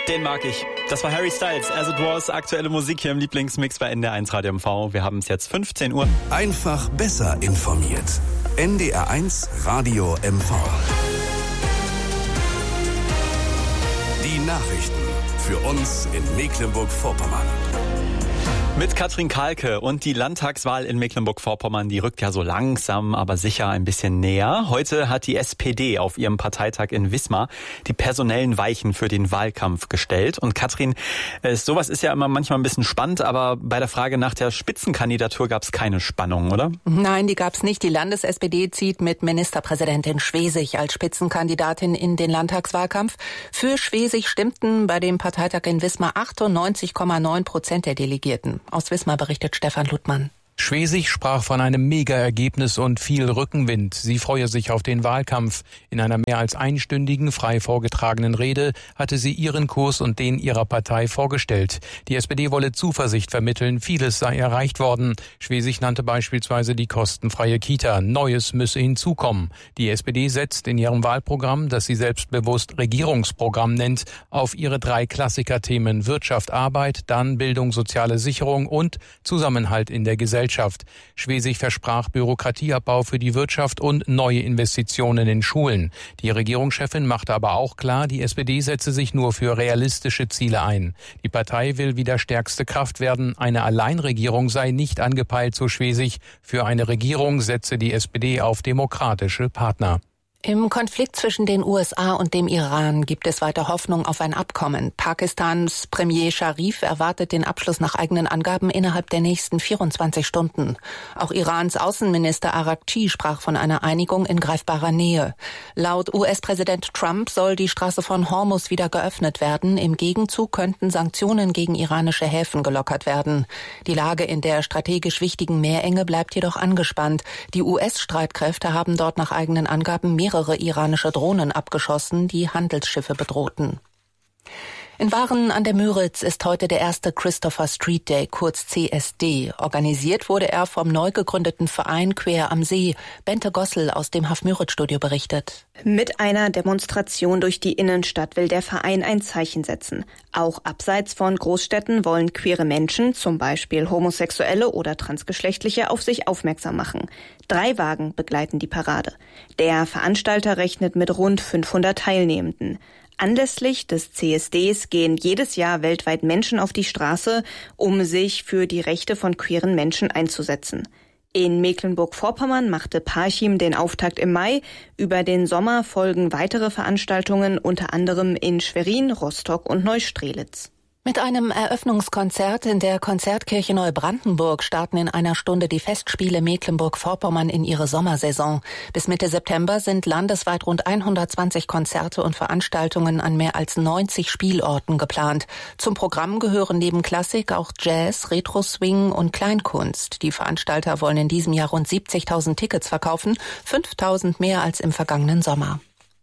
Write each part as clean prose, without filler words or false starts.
Den mag ich. Das war Harry Styles, As It Was, aktuelle Musik hier im Lieblingsmix bei NDR1 Radio MV. Wir haben es jetzt 15 Uhr. Einfach besser informiert. NDR1 Radio MV. Die Nachrichten für uns in Mecklenburg-Vorpommern. Mit Katrin Kahlke und die Landtagswahl in Mecklenburg-Vorpommern, die rückt ja so langsam, aber sicher ein bisschen näher. Heute hat die SPD auf ihrem Parteitag in Wismar die personellen Weichen für den Wahlkampf gestellt. Und Katrin, sowas ist ja immer manchmal ein bisschen spannend, aber bei der Frage nach der Spitzenkandidatur gab es keine Spannung, oder? Nein, die gab es nicht. Die Landes-SPD zieht mit Ministerpräsidentin Schwesig als Spitzenkandidatin in den Landtagswahlkampf. Für Schwesig stimmten bei dem Parteitag in Wismar 98,9% der Delegierten. Aus Wismar berichtet Stefan Ludmann. Schwesig sprach von einem Mega-Ergebnis und viel Rückenwind. Sie freue sich auf den Wahlkampf. In einer mehr als einstündigen, frei vorgetragenen Rede hatte sie ihren Kurs und den ihrer Partei vorgestellt. Die SPD wolle Zuversicht vermitteln, vieles sei erreicht worden. Schwesig nannte beispielsweise die kostenfreie Kita. Neues müsse hinzukommen. Die SPD setzt in ihrem Wahlprogramm, das sie selbstbewusst Regierungsprogramm nennt, auf ihre 3 Klassikerthemen Wirtschaft, Arbeit, dann Bildung, soziale Sicherung und Zusammenhalt in der Gesellschaft. Schwesig versprach Bürokratieabbau für die Wirtschaft und neue Investitionen in Schulen. Die Regierungschefin machte aber auch klar, die SPD setze sich nur für realistische Ziele ein. Die Partei will wieder stärkste Kraft werden. Eine Alleinregierung sei nicht angepeilt, so Schwesig. Für eine Regierung setze die SPD auf demokratische Partner. Im Konflikt zwischen den USA und dem Iran gibt es weiter Hoffnung auf ein Abkommen. Pakistans Premier Sharif erwartet den Abschluss nach eigenen Angaben innerhalb der nächsten 24 Stunden. Auch Irans Außenminister Araghchi sprach von einer Einigung in greifbarer Nähe. Laut US-Präsident Trump soll die Straße von Hormuz wieder geöffnet werden. Im Gegenzug könnten Sanktionen gegen iranische Häfen gelockert werden. Die Lage in der strategisch wichtigen Meerenge bleibt jedoch angespannt. Die US-Streitkräfte haben dort nach eigenen Angaben mehrere iranische Drohnen abgeschossen, die Handelsschiffe bedrohten. In Waren an der Müritz ist heute der erste Christopher Street Day, kurz CSD. Organisiert wurde er vom neu gegründeten Verein Quer am See. Bente Gossel aus dem Haff-Müritz-Studio berichtet. Mit einer Demonstration durch die Innenstadt will der Verein ein Zeichen setzen. Auch abseits von Großstädten wollen queere Menschen, zum Beispiel Homosexuelle oder Transgeschlechtliche, auf sich aufmerksam machen. 3 Wagen begleiten die Parade. Der Veranstalter rechnet mit rund 500 Teilnehmenden. Anlässlich des CSDs gehen jedes Jahr weltweit Menschen auf die Straße, um sich für die Rechte von queeren Menschen einzusetzen. In Mecklenburg-Vorpommern machte Parchim den Auftakt im Mai. Über den Sommer folgen weitere Veranstaltungen, unter anderem in Schwerin, Rostock und Neustrelitz. Mit einem Eröffnungskonzert in der Konzertkirche Neubrandenburg starten in einer Stunde die Festspiele Mecklenburg-Vorpommern in ihre Sommersaison. Bis Mitte September sind landesweit rund 120 Konzerte und Veranstaltungen an mehr als 90 Spielorten geplant. Zum Programm gehören neben Klassik auch Jazz, Retro-Swing und Kleinkunst. Die Veranstalter wollen in diesem Jahr rund 70.000 Tickets verkaufen, 5.000 mehr als im vergangenen Sommer.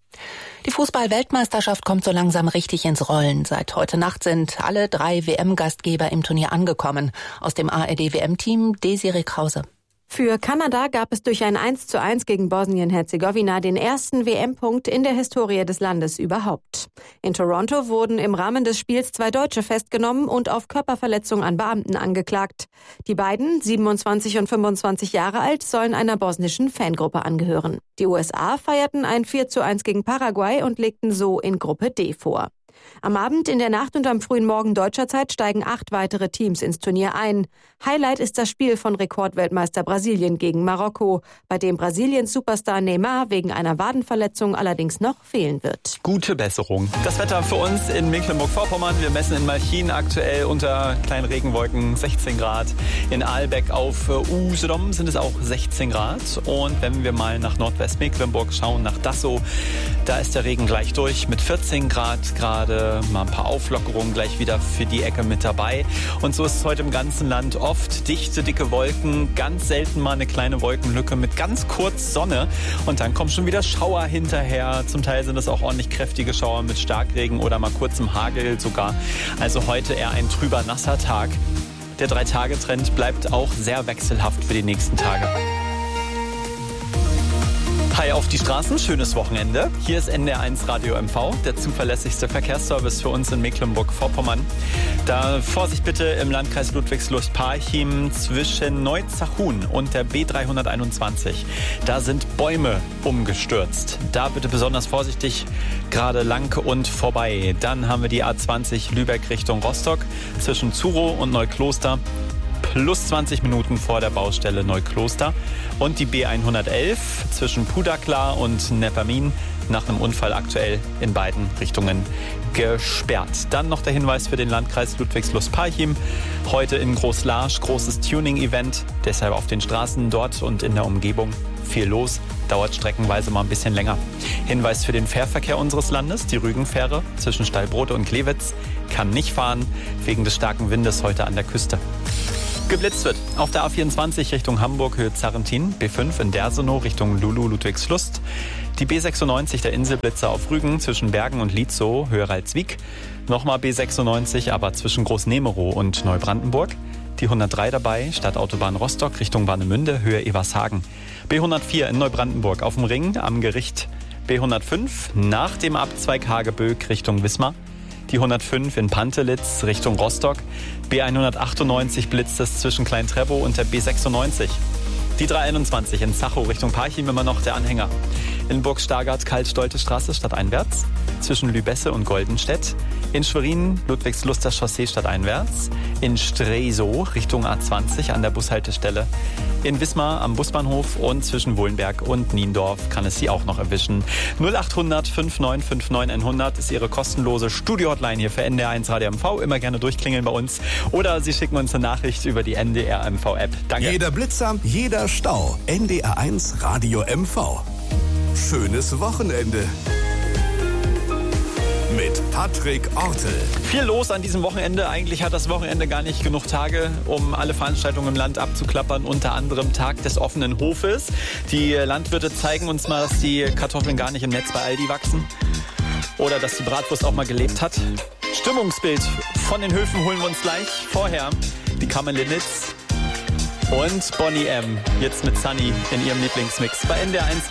Die Fußball-Weltmeisterschaft kommt so langsam richtig ins Rollen. Seit heute Nacht sind alle 3 WM-Gastgeber im Turnier angekommen. Aus dem ARD-WM-Team Desiree Krause. Für Kanada gab es durch ein 1:1 gegen Bosnien-Herzegowina den ersten WM-Punkt in der Historie des Landes überhaupt. In Toronto wurden im Rahmen des Spiels 2 Deutsche festgenommen und auf Körperverletzung an Beamten angeklagt. Die beiden, 27 und 25 Jahre alt, sollen einer bosnischen Fangruppe angehören. Die USA feierten ein 4:1 gegen Paraguay und legten so in Gruppe D vor. Am Abend, in der Nacht und am frühen Morgen deutscher Zeit steigen 8 weitere Teams ins Turnier ein. Highlight ist das Spiel von Rekordweltmeister Brasilien gegen Marokko, bei dem Brasiliens Superstar Neymar wegen einer Wadenverletzung allerdings noch fehlen wird. Gute Besserung. Das Wetter für uns in Mecklenburg-Vorpommern. Wir messen in Malchin aktuell unter kleinen Regenwolken 16 Grad. In Ahlbeck auf Usedom sind es auch 16 Grad. Und wenn wir mal nach Nordwestmecklenburg schauen, nach Dassow, da ist der Regen gleich durch mit 14 Grad gerade. Mal ein paar Auflockerungen gleich wieder für die Ecke mit dabei. Und so ist es heute im ganzen Land oft dichte, dicke Wolken, ganz selten mal eine kleine Wolkenlücke mit ganz kurz Sonne. Und dann kommen schon wieder Schauer hinterher. Zum Teil sind es auch ordentlich kräftige Schauer mit Starkregen oder mal kurzem Hagel sogar. Also heute eher ein trüber, nasser Tag. Der 3-Tage-Trend bleibt auch sehr wechselhaft für die nächsten Tage. Hi auf die Straßen, schönes Wochenende. Hier ist NDR1 Radio MV, der zuverlässigste Verkehrsservice für uns in Mecklenburg-Vorpommern. Da Vorsicht bitte im Landkreis Ludwigslust-Parchim zwischen Neuzachhuhn und der B321. Da sind Bäume umgestürzt. Da bitte besonders vorsichtig, gerade lang und vorbei. Dann haben wir die A20 Lübeck Richtung Rostock zwischen Zurow und Neukloster. Plus 20 Minuten vor der Baustelle Neukloster. Und die B111 zwischen Pudakla und Neppermin nach einem Unfall aktuell in beiden Richtungen gesperrt. Dann noch der Hinweis für den Landkreis Ludwigslust-Parchim. Heute in Großlarsch großes Tuning-Event. Deshalb auf den Straßen dort und in der Umgebung viel los. Dauert streckenweise mal ein bisschen länger. Hinweis für den Fährverkehr unseres Landes. Die Rügenfähre zwischen Stallbrote und Klewitz kann nicht fahren wegen des starken Windes heute an der Küste. Geblitzt wird auf der A24 Richtung Hamburg Höhe Zarrentin, B5 in Dersenow Richtung Lulu Ludwigslust, die B96 der Inselblitzer auf Rügen zwischen Bergen und Lietzow Höhe Ralswiek, nochmal B96 aber zwischen Großnemerow und Neubrandenburg, die 103 dabei Stadtautobahn Rostock Richtung Warnemünde Höhe Evershagen, B104 in Neubrandenburg auf dem Ring am Gericht, B105 nach dem Abzweig Hageböck Richtung Wismar, die 105 in Pantelitz Richtung Rostock, B198 blitzt es zwischen Klein-Treppow und der B96. Die 321 in Zachow Richtung Parchim immer noch der Anhänger. In Burg-Stargard Karl-Stolte-Straße stadteinwärts, zwischen Lübesse und Goldenstedt. In Schwerin Ludwigsluster Chaussee stadteinwärts. In Stresow Richtung A20 an der Bushaltestelle. In Wismar am Busbahnhof und zwischen Wohlenberg und Niendorf kann es Sie auch noch erwischen. 0800 5959 100 ist Ihre kostenlose Studio-Hotline hier für NDR1 Radio MV. Immer gerne durchklingeln bei uns. Oder Sie schicken uns eine Nachricht über die NDR MV-App. Danke. Jeder Blitzer, jeder Stau. NDR1 Radio MV. Schönes Wochenende. Mit Patrick Ortel. Viel los an diesem Wochenende. Eigentlich hat das Wochenende gar nicht genug Tage, um alle Veranstaltungen im Land abzuklappern. Unter anderem Tag des offenen Hofes. Die Landwirte zeigen uns mal, dass die Kartoffeln gar nicht im Netz bei Aldi wachsen. Oder dass die Bratwurst auch mal gelebt hat. Stimmungsbild von den Höfen holen wir uns gleich. Vorher die Kamelinitz und Bonnie M. Jetzt mit Sunny in ihrem Lieblingsmix bei NDR1